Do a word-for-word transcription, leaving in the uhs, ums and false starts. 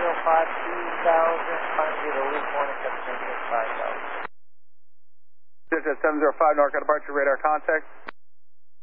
zero five two thousand, trying to get a loop on it, five thousand. This is seven zero five, Norco departure radar contact.